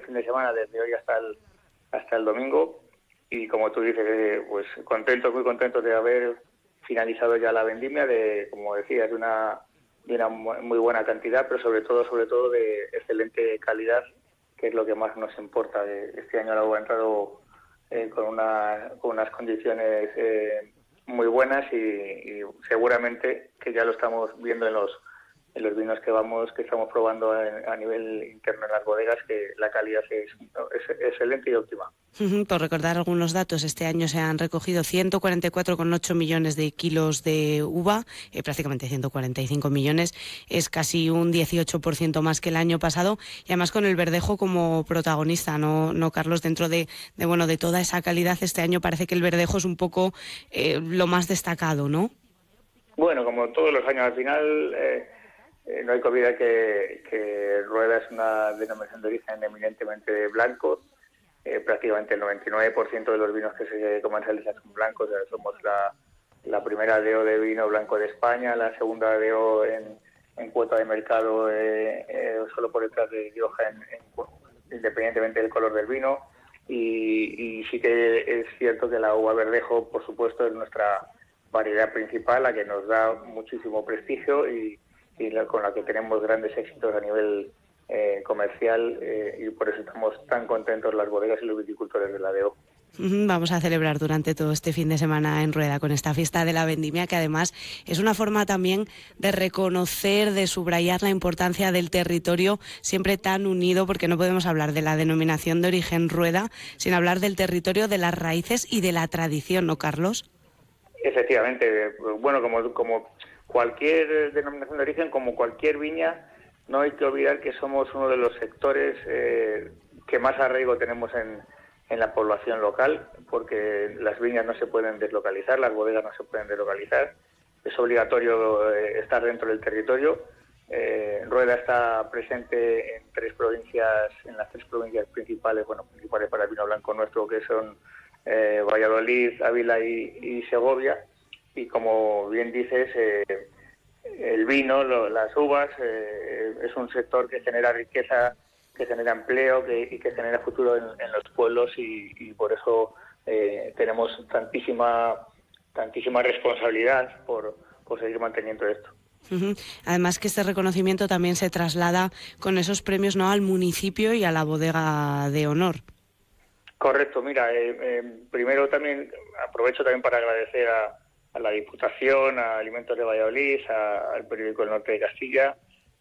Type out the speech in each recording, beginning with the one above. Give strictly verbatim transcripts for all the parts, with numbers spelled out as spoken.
fin de semana, desde hoy hasta el, hasta el domingo. Y como tú dices, eh, pues contentos, muy contentos de haber finalizado ya la vendimia, de, como decías, de una, de una muy buena cantidad, pero sobre todo, sobre todo de excelente calidad, que es lo que más nos importa. Este año la uva ha entrado eh, con, una, con unas condiciones eh, muy buenas y, y seguramente que ya lo estamos viendo en los en los vinos que vamos que estamos probando a, a nivel interno en las bodegas, que la calidad es, es excelente y óptima. Uh-huh. Por recordar algunos datos, este año se han recogido ciento cuarenta y cuatro coma ocho millones de kilos de uva, eh, prácticamente ciento cuarenta y cinco millones, es casi un dieciocho por ciento más que el año pasado, y además con el verdejo como protagonista, ¿no, no Carlos? Dentro de, de bueno de toda esa calidad, este año parece que el verdejo es un poco eh, lo más destacado, ¿no? Bueno, como todos los años, al final eh, eh, no hay que olvidar que, que Rueda es una denominación de origen eminentemente blanco. Eh, prácticamente el noventa y nueve por ciento de los vinos que se comercializan son blancos. O sea, somos la, la primera D O de vino blanco de España, la segunda D O en, en cuota de mercado, eh, eh, solo por detrás de Rioja, en, en, independientemente del color del vino. Y, y sí que es cierto que la uva verdejo, por supuesto, es nuestra variedad principal, la que nos da muchísimo prestigio y, y la, con la que tenemos grandes éxitos a nivel Eh, comercial, eh, y por eso estamos tan contentos las bodegas y los viticultores de la D O. Vamos a celebrar durante todo este fin de semana en Rueda con esta fiesta de la vendimia, que además es una forma también de reconocer, de subrayar la importancia del territorio siempre tan unido, porque no podemos hablar de la denominación de origen Rueda sin hablar del territorio, de las raíces y de la tradición, ¿no, Carlos? Efectivamente, bueno, como, como cualquier denominación de origen, como cualquier viña, no hay que olvidar que somos uno de los sectores eh, que más arraigo tenemos en, en la población local, porque las viñas no se pueden deslocalizar, las bodegas no se pueden deslocalizar, es obligatorio eh, estar dentro del territorio. Eh, Rueda está presente en tres provincias, en las tres provincias principales, bueno, principales para el vino blanco nuestro, que son eh, Valladolid, Ávila y, y Segovia, y como bien dices, eh, el vino, lo, las uvas, eh, es un sector que genera riqueza, que genera empleo que, y que genera futuro en, en los pueblos, y, y por eso eh, tenemos tantísima tantísima responsabilidad por, por seguir manteniendo esto. Uh-huh. Además que este reconocimiento también se traslada con esos premios, ¿no?, al municipio y a la bodega de honor. Correcto, mira, eh, eh, primero también aprovecho también para agradecer a a la Diputación, a Alimentos de Valladolid, a, al periódico El Norte de Castilla,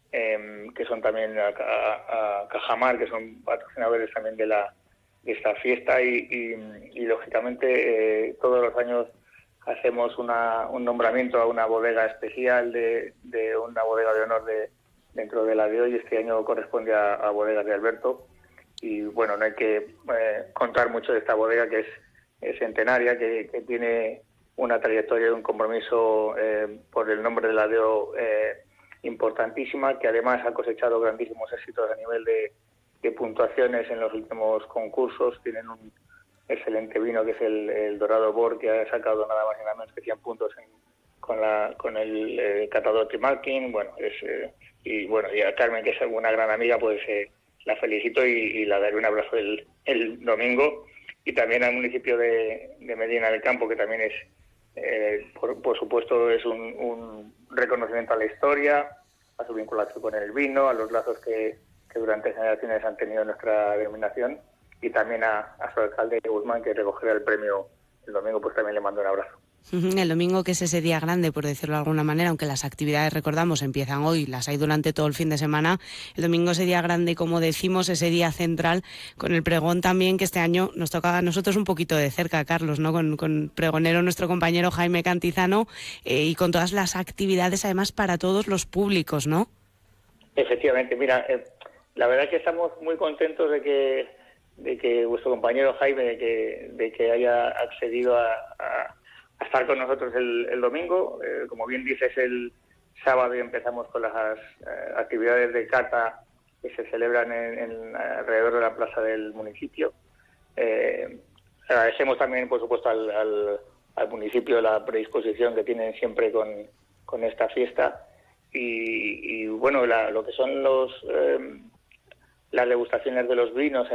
eh, que son también a, a, a Cajamar, que son patrocinadores también de la de esta fiesta, y, y, y lógicamente eh, todos los años hacemos una, un nombramiento a una bodega especial, de, de una bodega de honor de, dentro de la de hoy. Este año corresponde a, a Bodegas de Alberto, y bueno, no hay que eh, contar mucho de esta bodega, que es, es centenaria, que, que tiene una trayectoria y un compromiso eh, por el nombre de la D O eh, importantísima, que además ha cosechado grandísimos éxitos a nivel de, de puntuaciones en los últimos concursos. Tienen un excelente vino que es el, el Dorado Bor, que ha sacado nada más y nada menos que cien puntos en, con la con el eh, catador Trimalkin. Bueno, es, eh, y bueno, y a Carmen, que es una gran amiga, pues eh, la felicito y, y la daré un abrazo el, el domingo. Y también al municipio de, de Medina del Campo, que también es Eh, por, por supuesto es un, un reconocimiento a la historia, a su vinculación con el vino, a los lazos que, que durante generaciones han tenido nuestra denominación, y también a, a su alcalde Guzmán, que recogerá el premio el domingo, pues también le mando un abrazo. El domingo, que es ese día grande, por decirlo de alguna manera, aunque las actividades, recordamos, empiezan hoy, las hay durante todo el fin de semana. El domingo, ese día grande, como decimos, ese día central, con el pregón también, que este año nos toca a nosotros un poquito de cerca, Carlos, ¿no? Con, con pregonero nuestro compañero Jaime Cantizano, eh, y con todas las actividades, además, para todos los públicos, ¿no? Efectivamente, mira, eh, la verdad es que estamos muy contentos de que de que vuestro compañero Jaime, de que, de que haya accedido a, a a estar con nosotros el, el domingo. Eh, como bien dices, el sábado empezamos con las eh, actividades de cata que se celebran en, en alrededor de la plaza del municipio. Eh, agradecemos también, por supuesto, al, al, al municipio la predisposición que tienen siempre con, con esta fiesta, y, y bueno, la, lo que son los eh, las degustaciones de los vinos